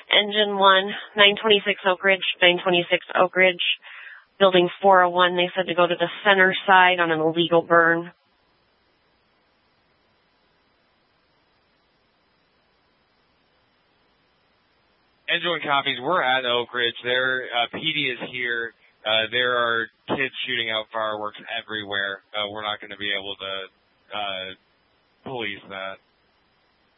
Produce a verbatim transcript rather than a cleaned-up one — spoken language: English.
Engine one, nine twenty-six Oak Ridge, nine twenty-six Oak Ridge, building four oh one. They said to go to the center side on an illegal burn. Engine one copies. We're at Oak Ridge. There, uh, P D is here. Uh, there are kids shooting out fireworks everywhere. Uh, we're not going to be able to uh, police that.